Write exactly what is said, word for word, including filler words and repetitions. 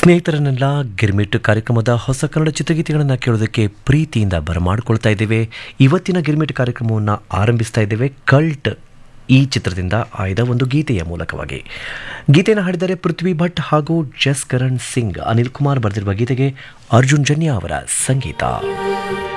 ಸ್ನೇಹಿತರನ್ನೆಲ್ಲ ಗಿರ್ಮಿಟ್ ಕಾರ್ಯಕ್ರಮದ ಹೊಸ ಕನ್ನಡ ಚಿತ್ರಗೀತೆಗಳನ್ನು ಕೇಳೋದಕ್ಕೆ ಪ್ರೀತಿಯಿಂದ ಬರಮಾಡ್ಕೊಳ್ತಾ ಇದ್ದೇವೆ. ಇವತ್ತಿನ ಗಿರ್ಮಿಟ್ ಕಾರ್ಯಕ್ರಮವನ್ನು ಆರಂಭಿಸ್ತಾ ಇದ್ದೇವೆ ಕಲ್ಟ್ ಈ ಚಿತ್ರದಿಂದ ಆಯ್ದ ಒಂದು ಗೀತೆಯ ಮೂಲಕವಾಗಿ. ಗೀತೆಯನ್ನು ಹಾಡಿದರೆ ಪೃಥ್ವಿ ಭಟ್ ಹಾಗೂ ಜಸ್ಕರಣ್ ಸಿಂಗ್. ಅನಿಲ್ ಕುಮಾರ್ ಬರೆದಿರುವ ಗೀತೆಗೆ ಅರ್ಜುನ್ ಜನ್ಯ ಅವರ ಸಂಗೀತ.